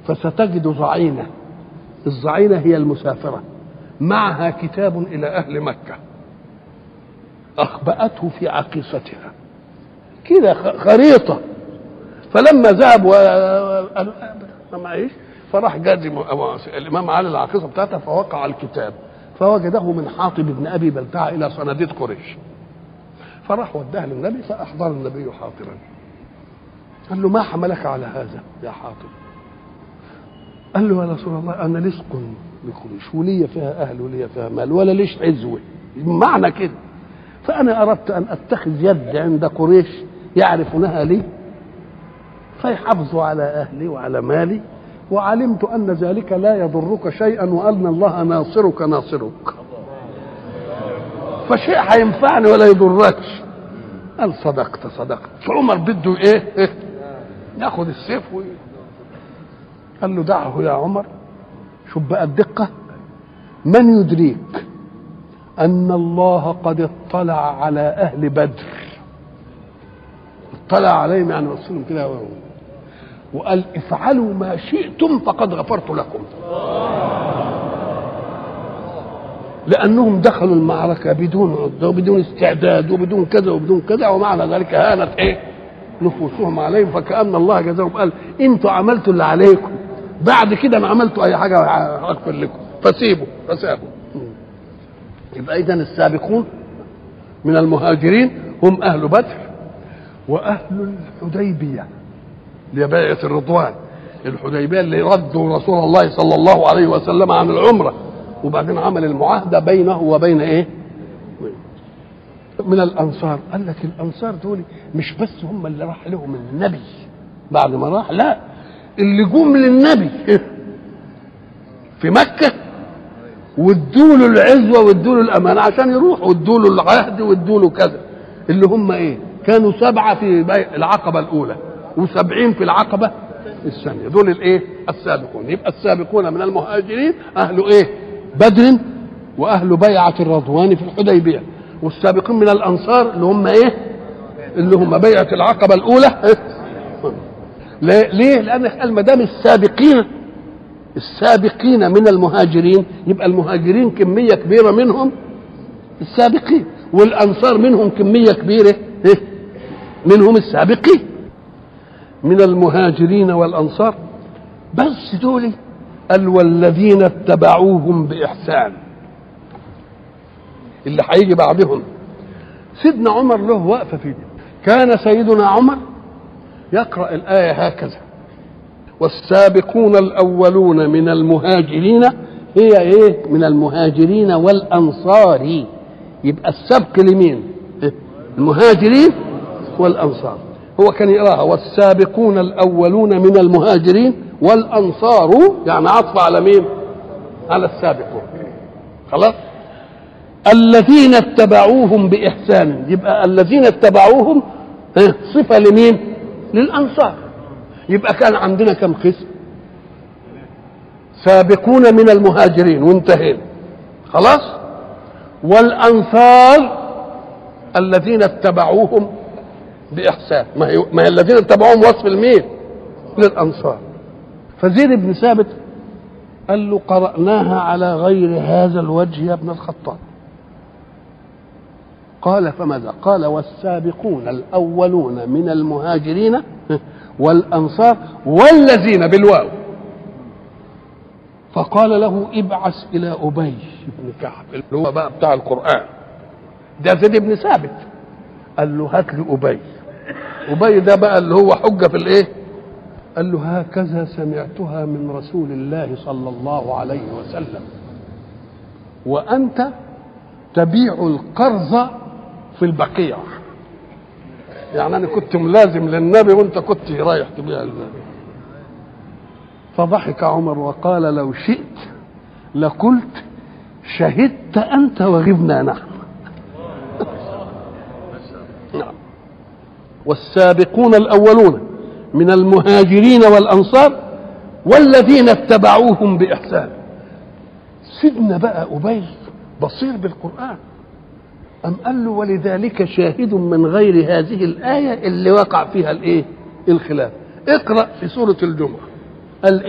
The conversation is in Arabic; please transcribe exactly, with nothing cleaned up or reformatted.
فستجد ضعينة. الضعينة هي المسافرة معها كتاب إلى أهل مكة أخبأته في عقيصتها كده خريطة. فلما ذهب وقالوا ما معيش، فراح جاد الإمام علي العقيصة بتاعته فوقع الكتاب فوجده من حاطب بن أبي بلتعة إلى صناديد قريش، فراح وداه للنبي فأحضر النبي حاطبا. قال له: ما حملك على هذا يا حاطب؟ قال له: يا رسول الله أنا لصق لقريش ولي فيها أهل ولي فيها مال ولا ليش عزوة، معنى كده. فأنا أردت أن أتخذ يد عند قريش يعرفونها لي فيحافظوا على أهلي وعلى مالي، وعلمت أن ذلك لا يضرك شيئا وأن الله ناصرك ناصرك، فشيء هينفعني ولا يضركش. قال: صدقت صدقت. فعمر بده ايه, إيه؟ ياخذ السيف و... قال له: دعه يا عمر. شوف بقى الدقة، من يدريك أن الله قد اطلع على أهل بدر، اطلع عليهم يعني وصلهم كده وقال: افعلوا ما شئتم فقد غفرت لكم، لأنهم دخلوا المعركة بدون عدة وبدون استعداد وبدون كذا وبدون كذا، ومعنى ذلك هانت ايه نفوسهم عليهم، فكأن الله جزاهم قال: انتوا عملتوا اللي عليكم، بعد كده ما عملتوا اي حاجة اغفر لكم، فسيبوا فسابوا. يبقى اذا السابقون من المهاجرين هم اهل بدر واهل الحديبية لبيعة الرضوان. الحديبية اللي ردوا رسول الله صلى الله عليه وسلم عن العمرة وبعدين عمل المعاهدة بينه وبين ايه من الانصار. قال لك الانصار دول مش بس هم اللي راح لهم النبي بعد ما راح، لا، اللي جم للنبي في مكة وادوا له العزوة وادوا له الأمانة عشان يروح، وادوا له العهد وادوا له كذا، اللي هم ايه كانوا سبعة في العقبة الأولى وسبعين في العقبة الثانية، دول الايه السابقون. يبقى السابقون من المهاجرين أهل ايه بدر واهل بيعه الرضوان في الحديبيه، والسابقين من الانصار اللي هم ايه اللي هم بيعه العقبه الاولى. ليه؟ لان قال ما دام السابقين السابقين من المهاجرين يبقى المهاجرين كميه كبيره منهم السابقين، والانصار منهم كميه كبيره منهم السابقين. من المهاجرين والانصار بس دول قال: والذين اتبعوهم بإحسان، اللي هيجي بعدهم. سيدنا عمر له وقفة في دي. كان سيدنا عمر يقرأ الآية هكذا: والسابقون الأولون من المهاجرين، هي إيه من المهاجرين والأنصار، يبقى السبق لمين المهاجرين والأنصار. هو كان يقراها والسابقون الأولون من المهاجرين والأنصار، يعني عطف على مين على السابقون. خلاص. الذين اتبعوهم بإحسان، يبقى الذين اتبعوهم صفة لمين للأنصار. يبقى كان عندنا كم قسم؟ سابقون من المهاجرين وانتهينا خلاص، والأنصار الذين اتبعوهم بإحسان. ما هي, ما هي الذين اتبعوهم وصف المين للأنصار. فزيد بن ثابت قال له: قرأناها على غير هذا الوجه يا ابن الخطاب. قال: فماذا؟ قال: والسابقون الأولون من المهاجرين والأنصار والذين بالواو. فقال له: ابعث إلى أبي بن كعب اللي هو بقى بتاع القرآن ده زيد بن ثابت. قال له: هات لي أبي. أبي ده بقى اللي هو حجة في الإيه؟ قال له: هكذا سمعتها من رسول الله صلى الله عليه وسلم، وأنت تبيع القرض في البقيع. يعني أنا كنت ملازم للنبي وأنت كنت رايح تبيع النبي. فضحك عمر وقال: لو شئت لقلت شهدت أنت وغبنا نحن. نعم. والسابقون الأولون من المهاجرين والأنصار والذين اتبعوهم بإحسان. سيدنا بقى أبي بصير بالقرآن، أم قال له: ولذلك شاهد من غير هذه الآية اللي وقع فيها الإيه الخلاف. اقرأ في سورة الجمعة قال